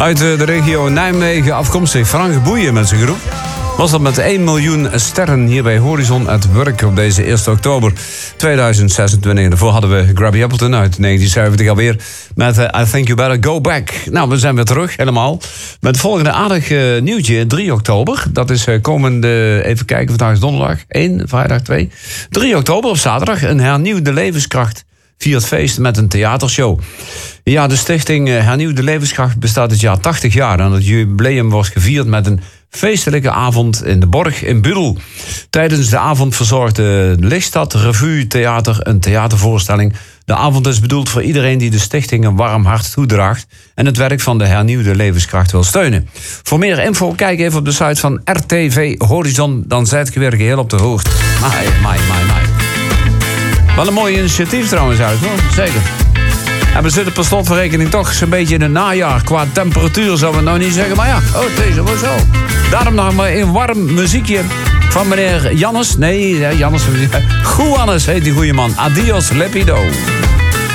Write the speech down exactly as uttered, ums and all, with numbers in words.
Uit de regio Nijmegen afkomstig, Frank Boeien met zijn groep. Was dat met één miljoen sterren hier bij Horizon at Work op deze eerste oktober tweeduizend zesentwintig. En daarvoor hadden we Grabby Appleton uit negentien zeventig alweer met uh, I Think You Better Go Back. Nou, we zijn weer terug, helemaal. Met het volgende aardig uh, nieuwtje, drie oktober. Dat is uh, komende, even kijken, vandaag is donderdag één, vrijdag twee. drie oktober op zaterdag, een hernieuwde levenskracht viert feest met een theatershow. Ja, de stichting Hernieuwde Levenskracht bestaat dit jaar tachtig jaar. En het jubileum wordt gevierd met een feestelijke avond in de Borg in Budel. Tijdens de avond verzorgt de Lichtstad Revue Theater een theatervoorstelling. De avond is bedoeld voor iedereen die de stichting een warm hart toedraagt en het werk van de Hernieuwde Levenskracht wil steunen. Voor meer info, kijk even op de site van R T V Horizon. Dan zijt je weer geheel op de hoogte. Mai, mai, mai, mai. Wel een mooi initiatief trouwens uit, hoor. Zeker. En we zitten per slot van rekening toch zo'n beetje in het najaar. Qua temperatuur zouden we nou niet zeggen, maar ja, oh, deze was zo. Daarom nog maar een warm muziekje van meneer Jannes. Nee, Jannes. Juanes heet die goeie man. Adios, Lepido.